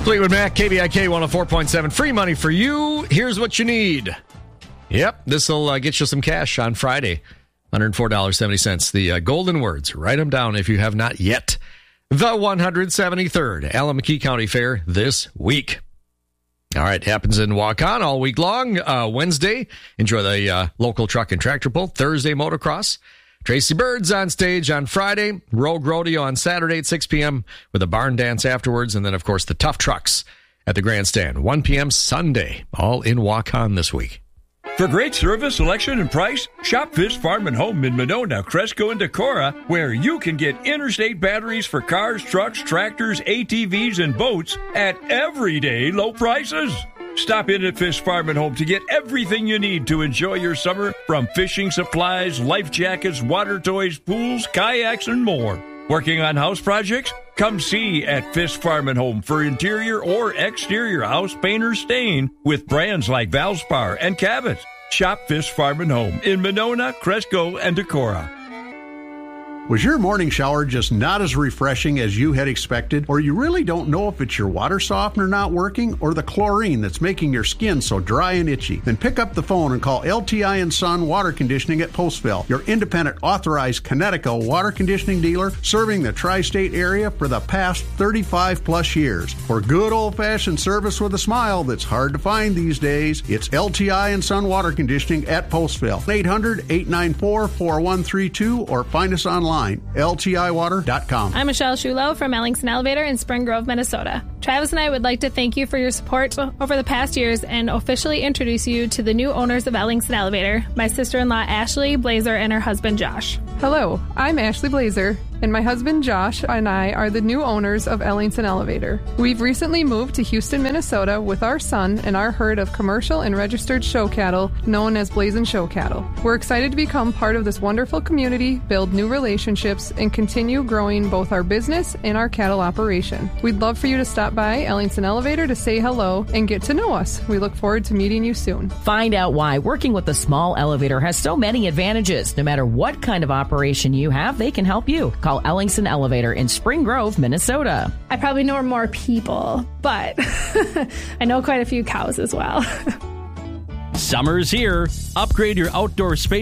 Fleetwood Mac, KBIK 104.7. Free money for you. Here's what you need. Yep, this will get you some cash on Friday. $104.70. The golden words. Write them down if you have not yet. The 173rd Allen McKee County Fair this week. All right, happens in Waukon all week long. Wednesday, enjoy the local truck and tractor pull. Thursday, motocross. Tracy Bird's on stage on Friday. Rogue Rodeo on Saturday at 6 p.m. with a barn dance afterwards. And then, of course, the Tough Trucks at the grandstand. 1 p.m. Sunday, all in Waukon this week. For great service, selection, and price, shop Fish Farm and Home in Monona, Cresco, and Decorah, where you can get interstate batteries for cars, trucks, tractors, ATVs, and boats at everyday low prices. Stop in at Fish Farm and Home to get everything you need to enjoy your summer, from fishing supplies, life jackets, water toys, pools, kayaks, and more. Working on house projects? Come see at Fish Farm and Home for interior or exterior house paint or stain with brands like Valspar and Cabot. Shop Fish Farm and Home in Monona, Cresco, and Decorah. Was your morning shower just not as refreshing as you had expected? Or you really don't know if it's your water softener not working or the chlorine that's making your skin so dry and itchy? Then pick up the phone and call LTI & Son Water Conditioning at Postville, your independent authorized Connecticut water conditioning dealer serving the tri-state area for the past 35 plus years. For good old-fashioned service with a smile that's hard to find these days, it's LTI & Son Water Conditioning at Postville. 800-894-4132 or find us online. LTIwater.com. I'm Michelle Shulo from Ellingson Elevator in Spring Grove, Minnesota. Travis and I would like to thank you for your support over the past years and officially introduce you to the new owners of Ellingson Elevator, my sister-in-law Ashley Blazer and her husband Josh. Hello, I'm Ashley Blazer, and my husband Josh and I are the new owners of Ellingson Elevator. We've recently moved to Houston, Minnesota with our son and our herd of commercial and registered show cattle known as Blazin' Show Cattle. We're excited to become part of this wonderful community, build new relationships, and continue growing both our business and our cattle operation. We'd love for you to stop by Ellingson Elevator to say hello and get to know us. We look forward to meeting you soon. Find out why working with a small elevator has so many advantages. No matter what kind of operation you have, they can help you. Call Ellingson Elevator in Spring Grove, Minnesota. I probably know more people, but I know quite a few cows as well. Summer's here. Upgrade your outdoor space